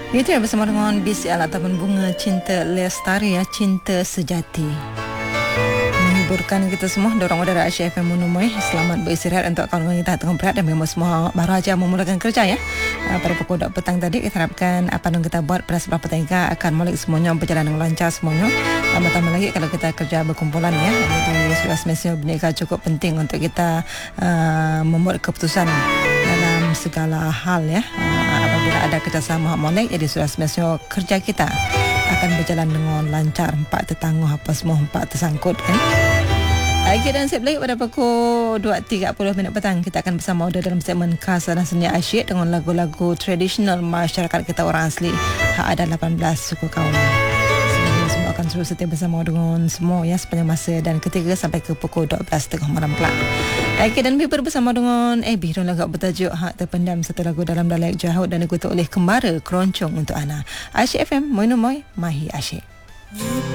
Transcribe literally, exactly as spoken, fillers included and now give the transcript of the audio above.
Itu yang bersama dengan B C L ataupun Bunga Cinta Lestari ya, Cinta Sejati. Menghiburkan kita semua, dorong udara Asia F M Munumoi. Selamat beristirahat untuk kawan-kawan kita tengah berat dan memang semua baru saja memulakan kerja ya. Pada pukul dua petang tadi kita harapkan apa yang kita buat pada sebelah petang akan mulai semuanya berjalan dengan lancar semuanya. Tambah-tambah lagi kalau kita kerja berkumpulan ya. Jadi sudah semestinya Bhinneka cukup penting untuk kita uh, membuat keputusan dalam segala hal ya. Uh, apabila ada kerjasama molek, jadi sudah semestinya kerja kita akan berjalan dengan lancar, empat tertangguh apa semua, empat tersangkut kan. Okay, dan siap lagi pada pukul dua tiga puluh minit petang kita akan bersama Auda dalam segmen Khas dan Seni Asyik dengan lagu-lagu tradisional masyarakat kita orang asli hak ada lapan belas suku kaum. Semoga semua akan terus setia bersama dengan semua ya sepanjang masa dan ketiga sampai ke pukul dua belas tengah malam kelak. Okay, dan Biber bersama dengan Abby dengan lagu bertajuk Hak Terpendam, satu lagu dalam dialek Jahud dan dikutuk oleh Kembara Keroncong untuk Ana. Asyik F M, Moy Nomoy, Mahi Asyik.